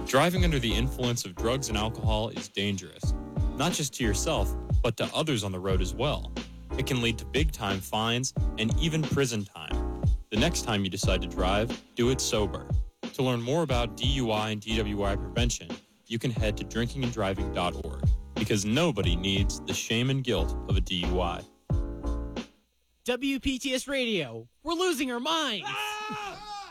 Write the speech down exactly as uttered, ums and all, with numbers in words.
Driving under the influence of drugs and alcohol is dangerous, not just to yourself, but to others on the road as well. It can lead to big-time fines and even prison time. The next time you decide to drive, do it sober. To learn more about D U I and D W I prevention, you can head to drinking and driving dot org, because nobody needs the shame and guilt of a D U I. W P T S Radio, we're losing our minds!